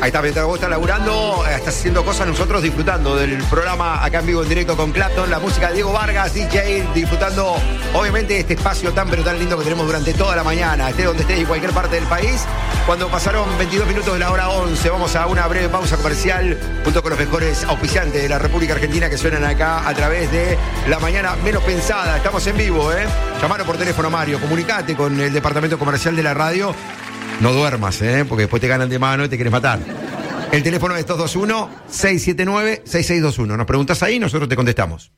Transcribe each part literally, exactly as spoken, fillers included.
Ahí está, mientras vos estás laburando, eh, estás haciendo cosas, nosotros disfrutando del programa acá en vivo en directo con Clapton, la música de Diego Vargas, D J, disfrutando obviamente este espacio tan pero tan lindo que tenemos durante toda la mañana, esté donde estés en cualquier parte del país. Cuando pasaron veintidós minutos de la hora once, vamos a una breve pausa comercial junto con los mejores auspiciantes de la República Argentina que suenan acá a través de La Mañana Menos Pensada. Estamos en vivo, ¿eh? Llamaron por teléfono, Mario, comunicate con el departamento comercial de la radio. No duermas, ¿eh? Porque después te ganan de mano y te quieres matar. El teléfono es dos dos uno, seis siete nueve, seis seis dos uno. Nos preguntas ahí y nosotros te contestamos.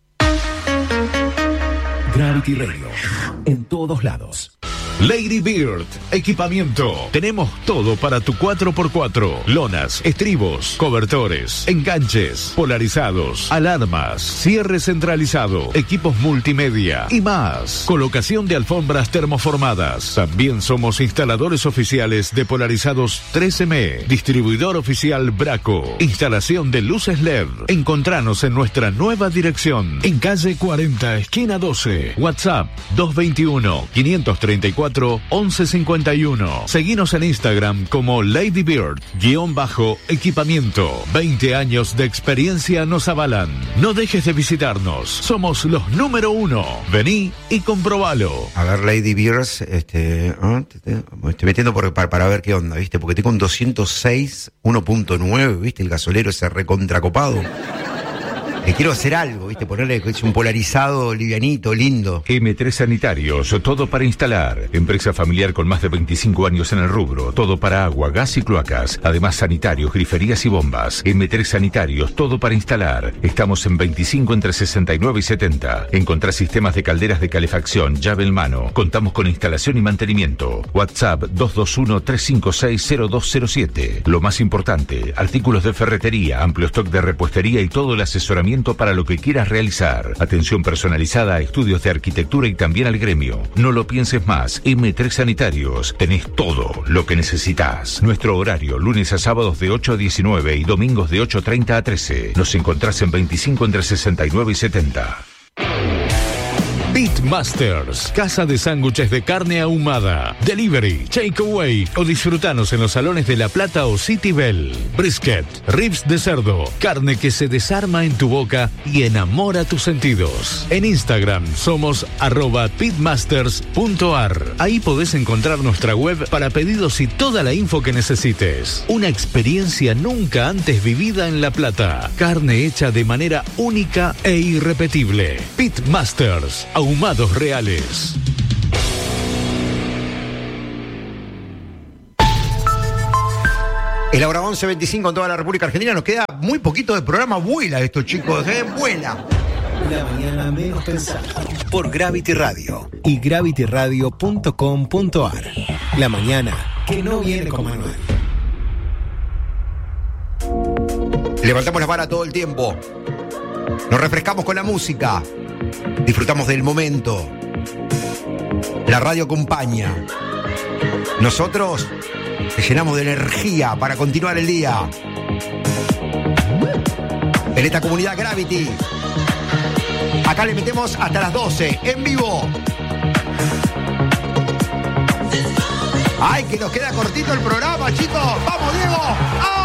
Gravity Radio, en todos lados. Lady Bird, equipamiento. Tenemos todo para tu cuatro por cuatro. Lonas, estribos, cobertores, enganches, polarizados, alarmas, cierre centralizado, equipos multimedia y más. Colocación de alfombras termoformadas. También somos instaladores oficiales de polarizados tres eme. Distribuidor oficial Braco. Instalación de luces L E D. Encontranos en nuestra nueva dirección. En calle cuarenta, esquina doce. WhatsApp dos dos uno, cinco tres cuatro, once cincuenta y uno. Seguinos en Instagram como Lady Bird, guión bajo, equipamiento. veinte años de experiencia nos avalan. No dejes de visitarnos. Somos los número uno. Vení y comprobalo. A ver, Lady Bird, este, ¿eh? me estoy metiendo por, para, para ver qué onda, ¿viste? Porque tengo un doscientos seis, uno punto nueve, ¿viste? El gasolero ese recontracopado. Le quiero hacer algo, ¿viste? Ponerle un polarizado livianito, lindo. eme tres Sanitarios, todo para instalar. Empresa familiar con más de veinticinco años en el rubro. Todo para agua, gas y cloacas. Además, sanitarios, griferías y bombas. eme tres Sanitarios, todo para instalar. Estamos en veinticinco entre sesenta y nueve y setenta. Encontrá sistemas de calderas de calefacción, llave en mano. Contamos con instalación y mantenimiento. WhatsApp dos dos uno, tres cinco seis, cero dos cero siete. Lo más importante, artículos de ferretería, amplio stock de repuestería y todo el asesoramiento para lo que quieras realizar. Atención personalizada a estudios de arquitectura y también al gremio. No lo pienses más. eme tres Sanitarios. Tenés todo lo que necesitas. Nuestro horario, lunes a sábados de ocho a diecinueve y domingos de ocho treinta a trece. Nos encontrás en veinticinco entre sesenta y nueve y setenta. Beatmasters, casa de sándwiches de carne ahumada, delivery, takeaway o disfrutanos en los salones de La Plata o City Bell. Brisket, ribs de cerdo, carne que se desarma en tu boca y enamora tus sentidos. En Instagram somos arroba pitmasters punto ar. Ahí podés encontrar nuestra web para pedidos y toda la info que necesites. Una experiencia nunca antes vivida en La Plata. Carne hecha de manera única e irrepetible. Pitmasters, ahumados reales. Es la hora once veinticinco en toda la República Argentina. Nos queda muy poquito de programa. Vuela esto, chicos, ¿eh? Vuela. La mañana menos pensada. Por Gravity Radio y gravity radio punto com punto ar. La mañana que no viene con manual. Levantamos la vara todo el tiempo. Nos refrescamos con la música. Disfrutamos del momento. La radio acompaña. Nosotros te llenamos de energía para continuar el día. En esta comunidad Gravity. Acá le metemos hasta las doce, en vivo. ¡Ay, que nos queda cortito el programa, chicos! ¡Vamos, Diego! ¡Ah!